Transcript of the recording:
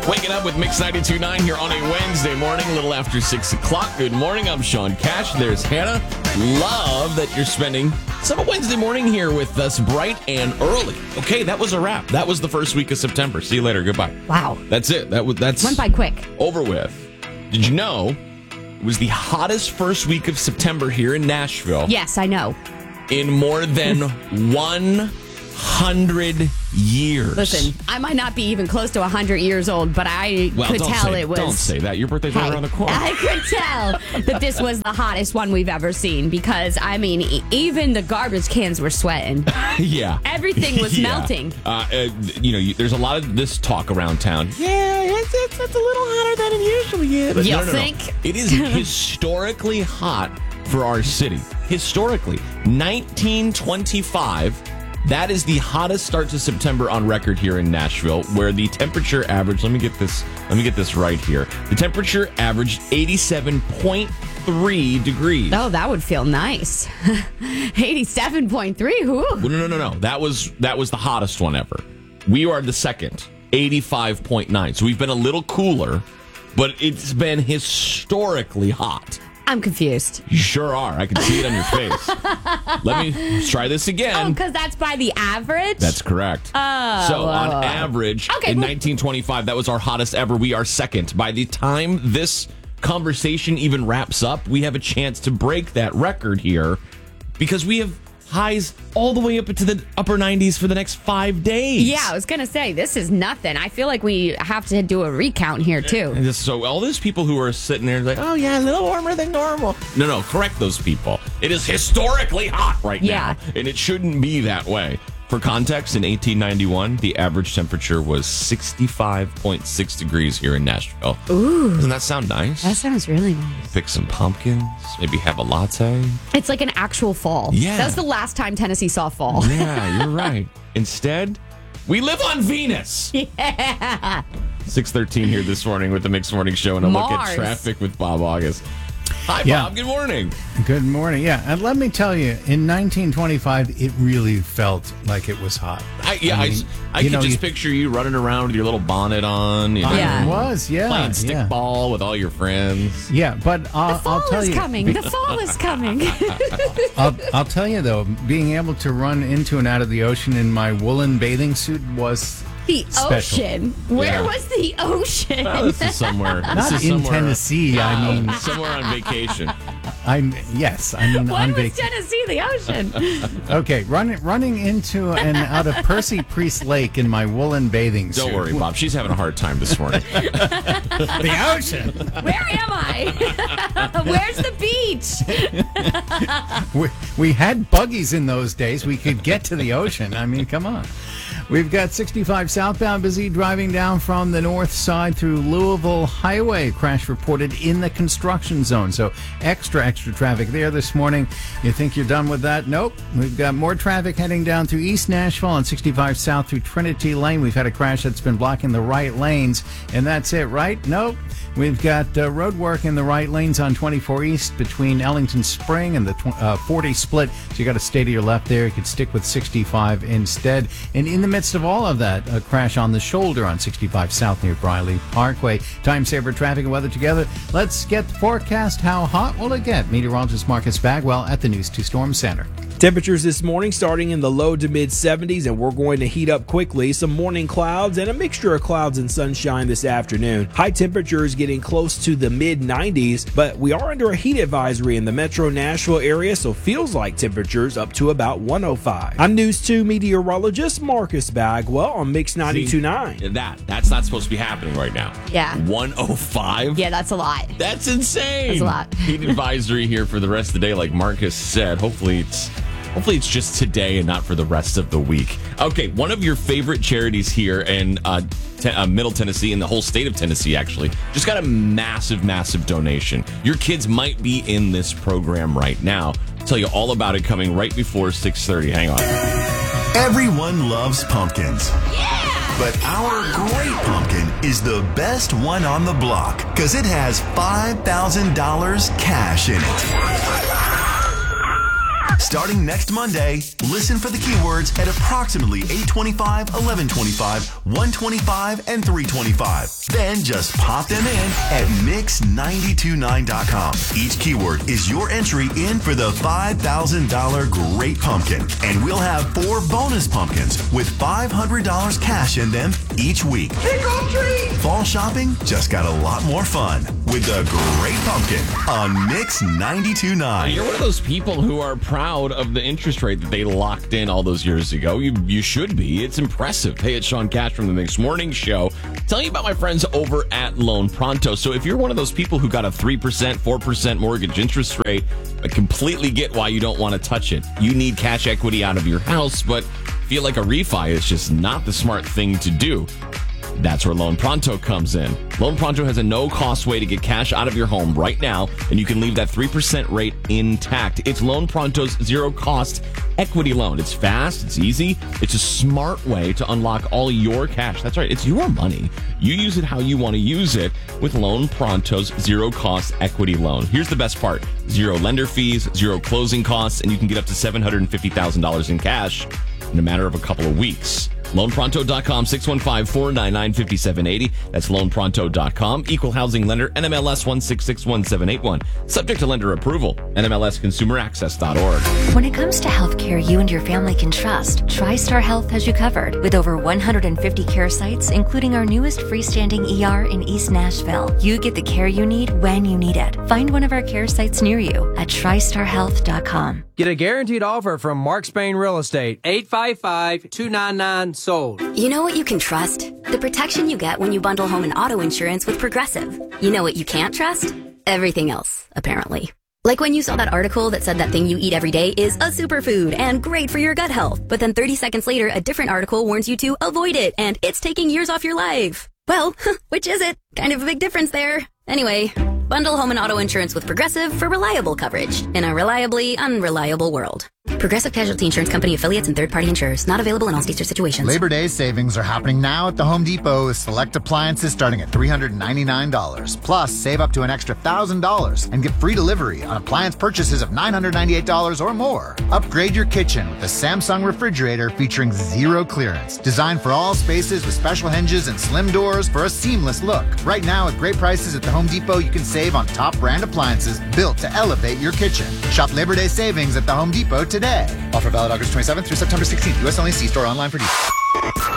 Waking up with Mix 92.9 here on a Wednesday morning, a little after 6 o'clock. Good morning, I'm Sean Cash. There's Hannah. Love that you're spending some Wednesday morning here with us bright and early. Okay, that was a wrap. That was the first week of September. See you later. Goodbye. Wow. That's it. That's went by quick. Over with. Did you know it was the hottest first week of September here in Nashville? Yes, I know. In more than 100 years. Listen, I might not be even close to 100 years old, but I could tell it was... Don't say that. Your birthday's right around the corner. I could tell that this was the hottest one we've ever seen because, I mean, even the garbage cans were sweating. Yeah. Everything was melting. There's a lot of this talk around town. Yeah, it's a little hotter than it usually is. But you think? It is historically hot for our city. Historically. 1925... That is the hottest start to September on record here in Nashville, where the temperature averaged, let me get this right here. The temperature averaged 87.3 degrees. Oh, that would feel nice. 87.3. Whoo. No. That was the hottest one ever. We are the second, 85.9. So we've been a little cooler, but it's been historically hot. I'm confused. You sure are. I can see it on your face. Let me try this again. Oh, because that's by the average? That's correct. Oh. So on average, in 1925, that was our hottest ever. We are second. By the time this conversation even wraps up, we have a chance to break that record here because we have highs all the way up into the upper 90s for the next 5 days. Yeah, I was going to say, this is nothing. I feel like we have to do a recount here, too. So all those people who are sitting there like, oh, yeah, a little warmer than normal. No, correct those people. It is historically hot right now, and it shouldn't be that way. For context, in 1891, the average temperature was 65.6 degrees here in Nashville. Ooh. Doesn't that sound nice? That sounds really nice. Pick some pumpkins, maybe have a latte. It's like an actual fall. Yeah. That was the last time Tennessee saw fall. Yeah, you're right. Instead, we live on Venus. Yeah. 6:13 here this morning with the Mixed Morning Show, and a look at traffic with Bob August. Hi, Bob. Good morning. Good morning. Yeah, and let me tell you, in 1925, it really felt like it was hot. I can just picture you running around with your little bonnet on. It was, playing stickball with all your friends. Yeah, but I'll tell you, the fall is coming. I'll tell you though, being able to run into and out of the ocean in my woolen bathing suit was. The special. Ocean? Where was the ocean? Oh, this is somewhere. Not in Tennessee. I mean, somewhere on vacation. When on vacation. Was Tennessee the ocean? Okay, running into and out of Percy Priest Lake in my woolen bathing suit. Don't worry, Bob. She's having a hard time this morning. The ocean. Where am I? Where's the beach? We had buggies in those days. We could get to the ocean. I mean, come on. We've got 65 southbound busy driving down from the north side through Louisville Highway. Crash reported in the construction zone. So extra traffic there this morning. You think you're done with that? Nope. We've got more traffic heading down through East Nashville on 65 south through Trinity Lane. We've had a crash that's been blocking the right lanes. And that's it, right? Nope. We've got road work in the right lanes on 24 East between Ellington Spring and the 40 split. So you got to stay to your left there. You could stick with 65 instead. And in the midst of all of that, a crash on the shoulder on 65 South near Briley Parkway. Time saver traffic and weather together. Let's get the forecast. How hot will it get? Meteorologist Marcus Bagwell at the News 2 Storm Center. Temperatures this morning starting in the low to mid 70s, and we're going to heat up quickly. Some morning clouds and a mixture of clouds and sunshine this afternoon. High temperatures getting close to the mid 90s, but we are under a heat advisory in the metro Nashville area, so feels like temperatures up to about 105. I'm News 2 meteorologist Marcus Bagwell on Mix 92.9. That's not supposed to be happening right now. Yeah. 105? Yeah, that's a lot. That's insane. That's a lot. Heat advisory here for the rest of the day, like Marcus said. Hopefully it's just today and not for the rest of the week. Okay, one of your favorite charities here in Middle Tennessee, and the whole state of Tennessee, actually, just got a massive donation. Your kids might be in this program right now. I'll tell you all about it coming right before 6:30. Hang on. Everyone loves pumpkins. Yeah! But our great pumpkin is the best one on the block because it has $5,000 cash in it. Starting next Monday, listen for the keywords at approximately 8:25, 11:25, 1:25, and 3:25. Then just pop them in at mix929.com. Each keyword is your entry in for the $5,000 Great Pumpkin. And we'll have 4 bonus pumpkins with $500 cash in them each week. Trick or treat! Fall shopping just got a lot more fun with the Great Pumpkin on Mix 92.9. You're one of those people who are proud of the interest rate that they locked in all those years ago. You should be. It's impressive. Hey, it's Sean Cash from the Mix Morning Show. Telling you about my friends over at Loan Pronto. So if you're one of those people who got a 3%, 4% mortgage interest rate, I completely get why you don't want to touch it. You need cash equity out of your house, but feel like a refi is just not the smart thing to do. That's where Loan Pronto comes in. Loan Pronto has a no-cost way to get cash out of your home right now, and you can leave that 3% rate intact. It's Loan Pronto's zero-cost equity loan. It's fast, it's easy, it's a smart way to unlock all your cash. That's right, it's your money. You use it how you want to use it with Loan Pronto's zero-cost equity loan. Here's the best part. 0 lender fees, 0 closing costs, and you can get up to $750,000 in cash in a matter of a couple of weeks. LoanPronto.com, 615-499-5780. That's LoanPronto.com. Equal housing lender, NMLS 1661781. Subject to lender approval. NMLSConsumerAccess.org. When it comes to healthcare you and your family can trust, TriStar Health has you covered. With over 150 care sites, including our newest freestanding ER in East Nashville, you get the care you need when you need it. Find one of our care sites near you at TriStarHealth.com. Get a guaranteed offer from Mark Spain Real Estate. 855-299-SOLD. You know what you can trust? The protection you get when you bundle home and auto insurance with Progressive. You know what you can't trust? Everything else, apparently. Like when you saw that article that said that thing you eat every day is a superfood and great for your gut health. But then 30 seconds later, a different article warns you to avoid it and it's taking years off your life. Well, which is it? Kind of a big difference there. Anyway, bundle home and auto insurance with Progressive for reliable coverage in a reliably unreliable world. Progressive Casualty Insurance Company affiliates and third-party insurers. Not available in all states or situations. Labor Day savings are happening now at the Home Depot with select appliances starting at $399. Plus, save up to an extra $1,000 and get free delivery on appliance purchases of $998 or more. Upgrade your kitchen with the Samsung refrigerator featuring 0 clearance. Designed for all spaces with special hinges and slim doors for a seamless look. Right now, at great prices at the Home Depot, you can save on top brand appliances built to elevate your kitchen. Shop Labor Day savings at the Home Depot today. Offer valid August 27th through September 16th. U.S. only. See store online for details.